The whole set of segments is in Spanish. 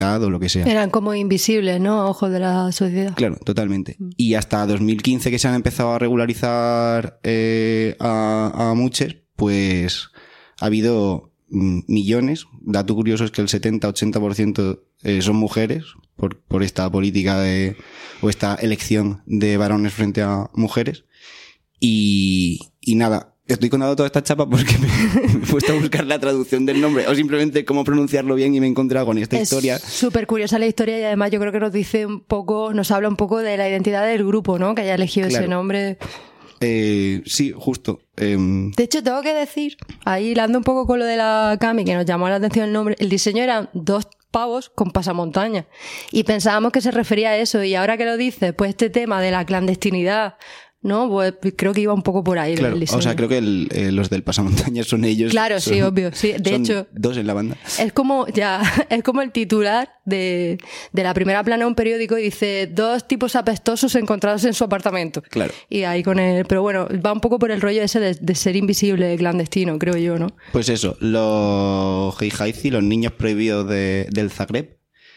o lo que sea. Eran como invisibles, ¿no? A ojos de la sociedad. Claro, totalmente. Y hasta 2015 que se han empezado a regularizar a muchas, pues ha habido millones. Dato curioso es que el 70-80% son mujeres por esta política o esta elección de varones frente a mujeres. Y nada, estoy contando toda esta chapa porque me he puesto a buscar la traducción del nombre o simplemente cómo pronunciarlo bien y me he encontrado con esta historia. Es súper curiosa la historia y además yo creo que nos habla un poco de la identidad del grupo, ¿no? Que haya elegido ese nombre. Sí, justo. De hecho, tengo que decir, ahí hilando un poco con lo de la Cami, que nos llamó la atención el nombre, el diseño eran 2 pavos con pasamontañas y pensábamos que se refería a eso, y ahora que lo dices, pues este tema de la clandestinidad, ¿no? Pues creo que iba un poco por ahí. Claro, o sea, creo que los del pasamontañas son ellos. Claro, sí, obvio. Sí. De hecho, 2 en la banda. Es como el titular de la primera plana de un periódico y dice 2 tipos apestosos encontrados en su apartamento. Claro. Y ahí con él. Pero bueno, va un poco por el rollo ese de ser invisible, clandestino, creo yo, ¿no? Pues eso, los Heihaisi, los niños prohibidos del Zagreb,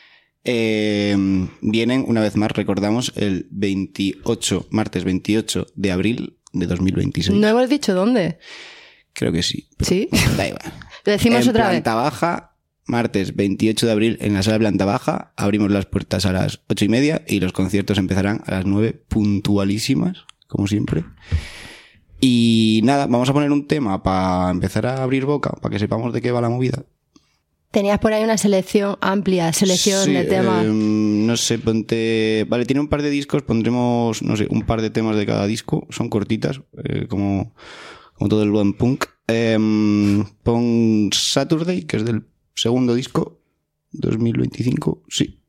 vienen, una vez más, recordamos, el martes 28 de abril de 2026. ¿No hemos dicho dónde? Creo que sí. ¿Sí? Da igual. Lo decimos otra vez. En planta baja, martes 28 de abril, en la sala de planta baja, abrimos las puertas a las 8:30 y los conciertos empezarán a las 9 puntualísimas, como siempre. Y nada, vamos a poner un tema para empezar a abrir boca, para que sepamos de qué va la movida. Tenías por ahí una amplia selección de temas. No sé, ponte... Vale, tiene un par de discos, pondremos, no sé, un par de temas de cada disco. Son cortitas, como todo el buen punk. Pon Saturday, que es del segundo disco, 2025, sí.